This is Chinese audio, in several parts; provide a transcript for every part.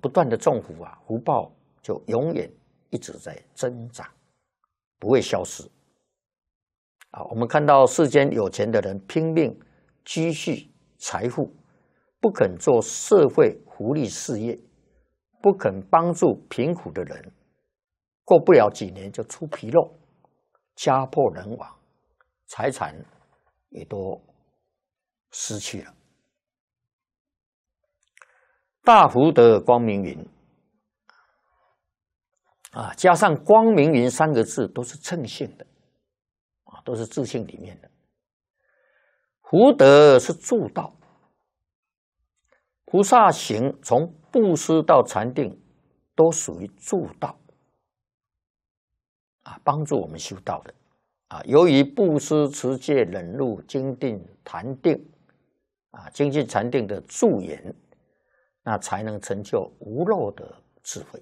不断的种福啊，福报就永远一直在增长，不会消失。啊，我们看到世间有钱的人拼命积蓄财富，不肯做社会福利事业，不肯帮助贫苦的人，过不了几年就出纰漏，家破人亡，财产也都失去了。大福德光明云啊，加上光明云三个字都是称性的啊，都是自性里面的。福德是助道，菩萨行从布施到禅定都属于助道啊，帮助我们修道的啊。由于布施、持戒、忍辱、精进、禅定啊，精进禅定的助缘，那才能成就无漏的智慧。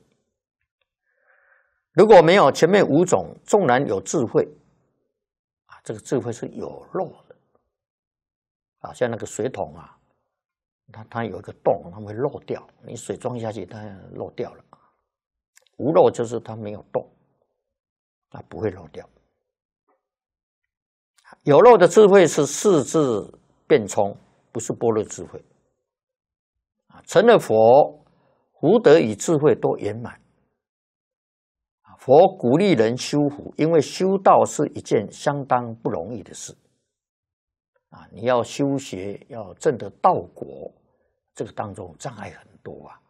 如果没有前面5种，纵然有智慧啊，这个智慧是有漏的啊，像那个水桶啊，它有一个洞，它会漏掉，你水装下去，它漏掉了。无漏就是它没有洞，它不会漏掉。有漏的智慧是四智辩聪，不是般若智慧。成了佛，福德与智慧都圆满。佛鼓励人修福，因为修道是一件相当不容易的事啊！你要修学，要证得道果，这个当中障碍很多啊。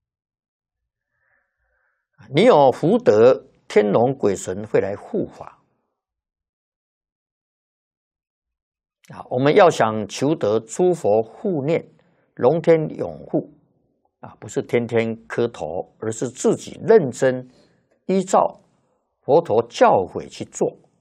你有福德，天龙鬼神会来护法啊！我们要想求得诸佛护念，龙天拥护啊，不是天天磕头，而是自己认真依照佛陀教诲去做